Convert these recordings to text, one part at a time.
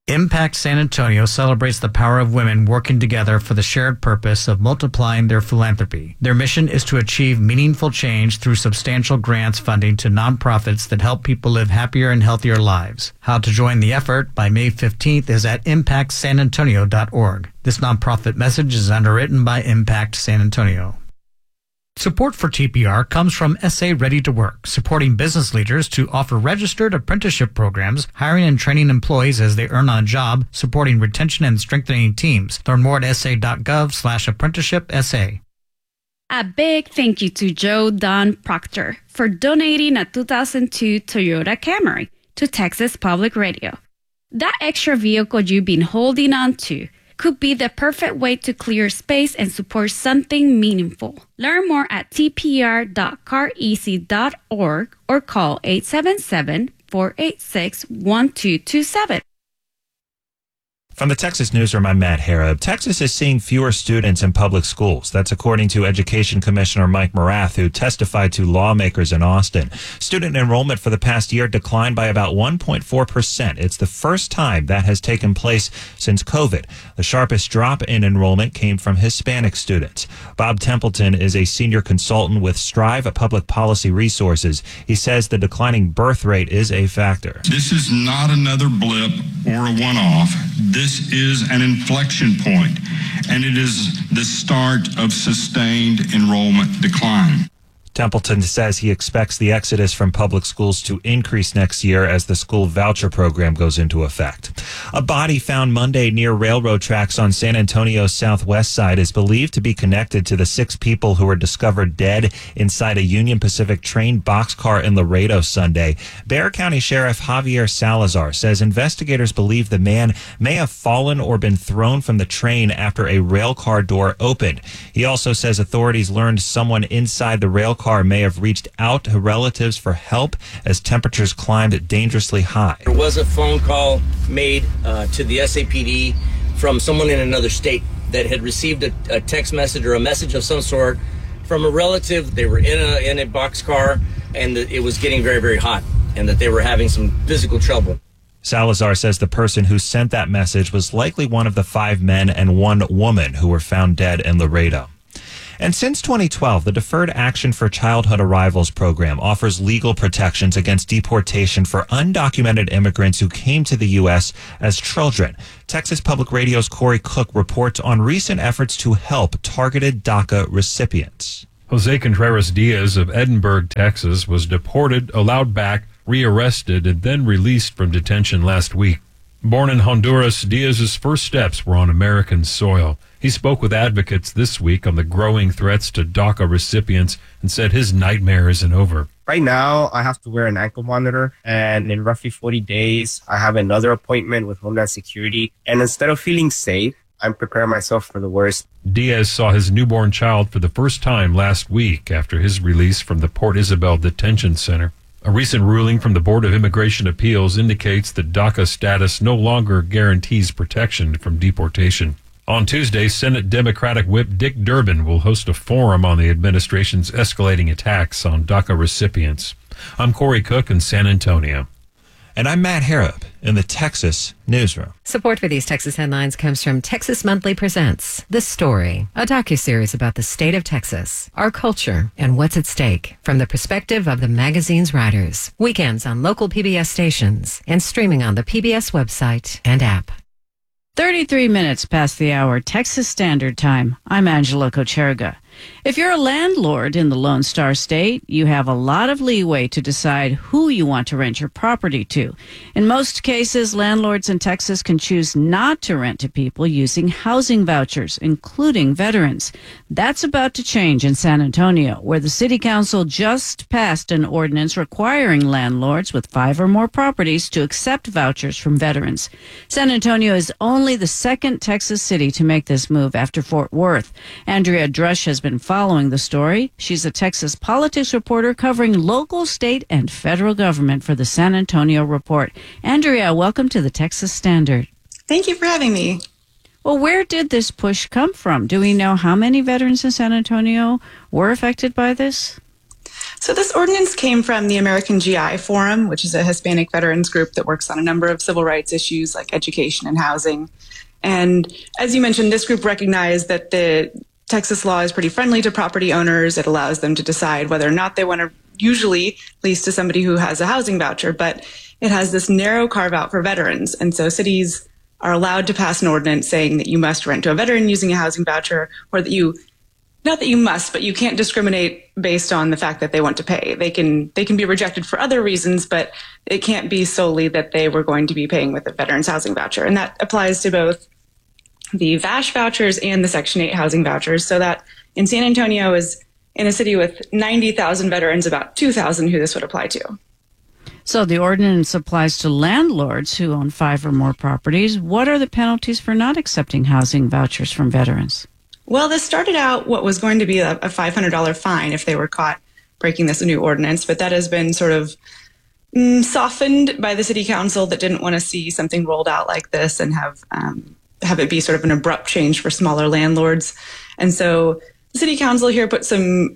Impact San Antonio celebrates the power of women working together for the shared purpose of multiplying their philanthropy. Their mission is to achieve meaningful change through substantial grants funding to nonprofits that help people live happier and healthier lives. How to join the effort by May 15th is at impactsanantonio.org. This nonprofit message is underwritten by Impact San Antonio. Support for TPR comes from SA Ready to Work, supporting business leaders to offer registered apprenticeship programs, hiring and training employees as they earn on a job, supporting retention and strengthening teams. Learn more at sa.gov/apprenticeshipsa. A big thank you to Joe Don Proctor for donating a 2002 Toyota Camry to Texas Public Radio. That extra vehicle you've been holding on to could be the perfect way to clear space and support something meaningful. Learn more at tpr.careasy.org or call 877-486-1227. From the Texas Newsroom, I'm Matt Harrop. Texas is seeing fewer students in public schools. That's according to Education Commissioner Mike Morath, who testified to lawmakers in Austin. Student enrollment for the past year declined by about 1.4%. It's the first time that has taken place since COVID. The sharpest drop in enrollment came from Hispanic students. Bob Templeton is a senior consultant with Strive Public Policy Resources. He says the declining birth rate is a factor. This is not another blip or a one-off. This is an inflection point, and it is the start of sustained enrollment decline. Templeton says he expects the exodus from public schools to increase next year as the school voucher program goes into effect. A body found Monday near railroad tracks on San Antonio's southwest side is believed to be connected to the 6 people who were discovered dead inside a Union Pacific train boxcar in Laredo Sunday. Bexar County Sheriff Javier Salazar says investigators believe the man may have fallen or been thrown from the train after a rail car door opened. He also says authorities learned someone inside the rail car may have reached out to relatives for help as temperatures climbed dangerously high. There was a phone call made to the SAPD from someone in another state that had received a text message or a message of some sort from a relative. They were in a boxcar and it was getting very, very hot and that they were having some physical trouble. Salazar says the person who sent that message was likely one of the 5 men and 1 woman who were found dead in Laredo. And since 2012, the Deferred Action for Childhood Arrivals program offers legal protections against deportation for undocumented immigrants who came to the U.S. as children. Texas Public Radio's Corey Cook reports on recent efforts to help targeted DACA recipients. Jose Contreras Diaz of Edinburgh, Texas, was deported, allowed back, rearrested, and then released from detention last week. Born in Honduras, Diaz's first steps were on American soil. He spoke with advocates this week on the growing threats to DACA recipients and said his nightmare isn't over. Right now, I have to wear an ankle monitor, and in roughly 40 days, I have another appointment with Homeland Security. And instead of feeling safe, I'm preparing myself for the worst. Diaz saw his newborn child for the first time last week after his release from the Port Isabel Detention Center. A recent ruling from the Board of Immigration Appeals indicates that DACA status no longer guarantees protection from deportation. On Tuesday, Senate Democratic Whip Dick Durbin will host a forum on the administration's escalating attacks on DACA recipients. I'm Corey Cook in San Antonio. And I'm Matt Harrop in the Texas Newsroom. Support for these Texas headlines comes from Texas Monthly Presents The Story, a docuseries about the state of Texas, our culture, and what's at stake from the perspective of the magazine's writers. Weekends on local PBS stations and streaming on the PBS website and app. 33 minutes past the hour, Texas Standard Time. I'm Angela Kocherga. If you're a landlord in the Lone Star State, you have a lot of leeway to decide who you want to rent your property to. In most cases, landlords in Texas can choose not to rent to people using housing vouchers, including veterans. That's about to change in San Antonio, where the city council just passed an ordinance requiring landlords with 5 or more properties to accept vouchers from veterans. San Antonio is only the second Texas city to make this move after Fort Worth. Andrea Drush has been following the story. She's a Texas politics reporter covering local, state, and federal government for the San Antonio Report. Andrea, welcome to the Texas Standard. Thank you for having me. Well, where did this push come from? Do we know how many veterans in San Antonio were affected by this? So this ordinance came from the American GI Forum, which is a Hispanic veterans group that works on a number of civil rights issues like education and housing. And as you mentioned, this group recognized that the Texas law is pretty friendly to property owners. It allows them to decide whether or not they want to usually lease to somebody who has a housing voucher, but it has this narrow carve out for veterans. And so cities are allowed to pass an ordinance saying that you must rent to a veteran using a housing voucher, or that you, not that you must, but you can't discriminate based on the fact that they want to pay. They can be rejected for other reasons, but it can't be solely that they were going to be paying with a veteran's housing voucher. And that applies to both the VASH vouchers and the Section 8 housing vouchers. So that in San Antonio is in a city with 90,000 veterans, about 2,000 who this would apply to. So the ordinance applies to landlords who own 5 or more properties. What are the penalties for not accepting housing vouchers from veterans? Well, this started out what was going to be a $500 fine if they were caught breaking this new ordinance, but that has been sort of softened by the city council that didn't want to see something rolled out like this and have it be sort of an abrupt change for smaller landlords. And so the city council here put some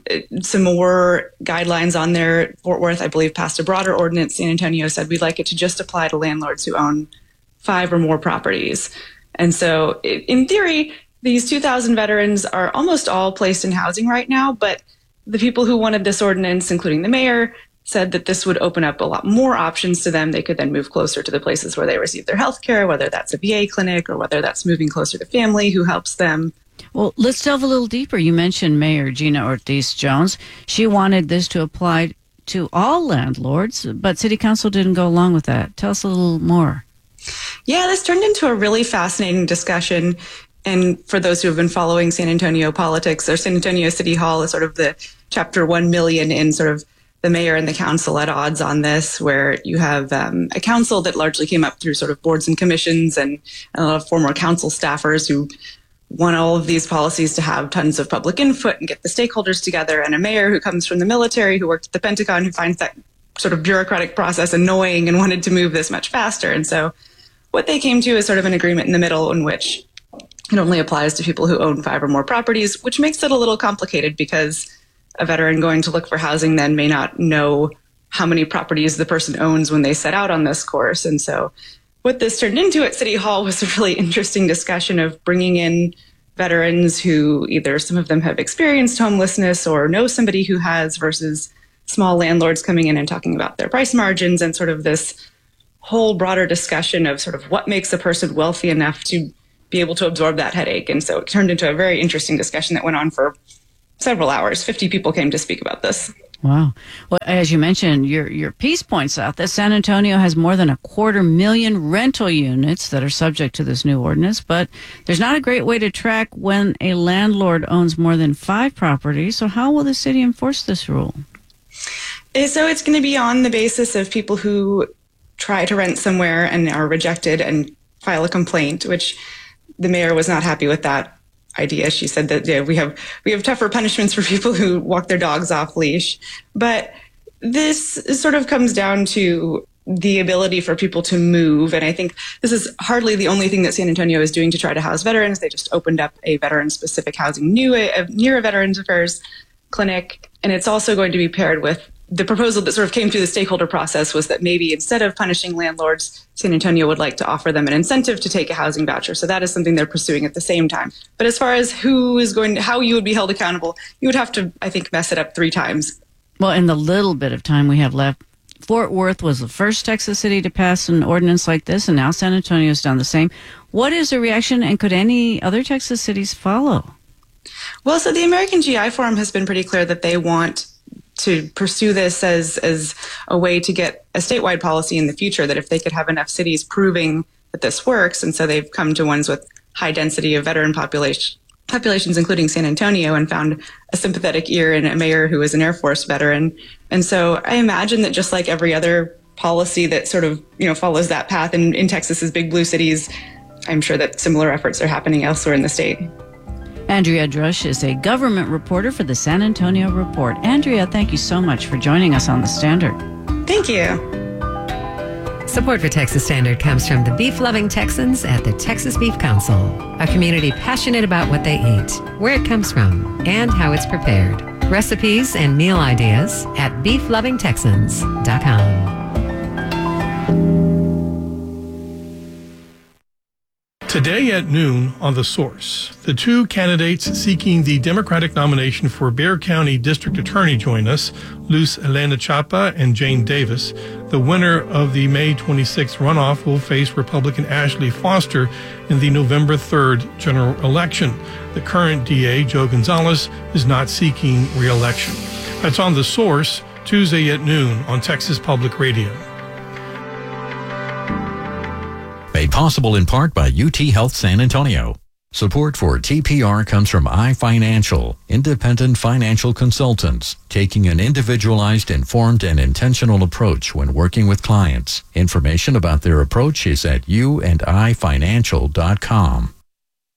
more guidelines on there. Fort Worth, I believe, passed a broader ordinance. San Antonio said we'd like it to just apply to landlords who own 5 or more properties. And so in theory, these 2,000 veterans are almost all placed in housing right now, but the people who wanted this ordinance, including the mayor, said that this would open up a lot more options to them. They could then move closer to the places where they receive their health care, whether that's a VA clinic or whether that's moving closer to family who helps them. Well, let's delve a little deeper. You mentioned Mayor Gina Ortiz Jones. She wanted this to apply to all landlords, but City Council didn't go along with that. Tell us a little more. Yeah, this turned into a really fascinating discussion. And for those who have been following San Antonio politics, or San Antonio City Hall is sort of the chapter 1 million in sort of the mayor and the council at odds on this, where you have a council that largely came up through sort of boards and commissions and a lot of former council staffers who want all of these policies to have tons of public input and get the stakeholders together, and a mayor who comes from the military, who worked at the Pentagon, who finds that sort of bureaucratic process annoying and wanted to move this much faster. And so what they came to is sort of an agreement in the middle in which it only applies to people who own 5 or more properties, which makes it a little complicated because a veteran going to look for housing then may not know how many properties the person owns when they set out on this course. And so what this turned into at City Hall was a really interesting discussion of bringing in veterans who either some of them have experienced homelessness or know somebody who has, versus small landlords coming in and talking about their price margins, and sort of this whole broader discussion of sort of what makes a person wealthy enough to be able to absorb that headache. And so it turned into a very interesting discussion that went on for several hours. 50 people came to speak about this. Wow. Well, as you mentioned, your piece points out that San Antonio has more than 250,000 rental units that are subject to this new ordinance, but there's not a great way to track when a landlord owns more than 5 properties. So how will the city enforce this rule? So it's going to be on the basis of people who try to rent somewhere and are rejected and file a complaint, which the mayor was not happy with that idea. She said that we have tougher punishments for people who walk their dogs off leash. But this sort of comes down to the ability for people to move. And I think this is hardly the only thing that San Antonio is doing to try to house veterans. They just opened up a veteran-specific housing near a Veterans Affairs clinic. And it's also going to be paired with the proposal that sort of came through the stakeholder process was that maybe instead of punishing landlords, San Antonio would like to offer them an incentive to take a housing voucher. So that is something they're pursuing at the same time. But as far as how you would be held accountable, you would have to, I think, mess it up 3 times. Well, in the little bit of time we have left, Fort Worth was the first Texas city to pass an ordinance like this, and now San Antonio's done the same. What is the reaction, and could any other Texas cities follow? Well, so the American GI Forum has been pretty clear that they want to pursue this as a way to get a statewide policy in the future, that if they could have enough cities proving that this works. And so they've come to ones with high density of veteran populations, including San Antonio, and found a sympathetic ear in a mayor who is an Air Force veteran. And so I imagine that just like every other policy that sort of, follows that path in Texas's big blue cities, I'm sure that similar efforts are happening elsewhere in the state. Andrea Drush is a government reporter for the San Antonio Report. Andrea, thank you so much for joining us on The Standard. Thank you. Support for Texas Standard comes from the beef-loving Texans at the Texas Beef Council, a community passionate about what they eat, where it comes from, and how it's prepared. Recipes and meal ideas at beeflovingtexans.com. Today at noon on The Source, the two candidates seeking the Democratic nomination for Bexar County District Attorney join us, Luz Elena Chapa and Jane Davis. The winner of the May 26th runoff will face Republican Ashley Foster in the November 3rd general election. The current DA, Joe Gonzalez, is not seeking re-election. That's on The Source, Tuesday at noon on Texas Public Radio. Made possible in part by UT Health San Antonio. Support for TPR comes from iFinancial, independent financial consultants, taking an individualized, informed, and intentional approach when working with clients. Information about their approach is at youandifinancial.com.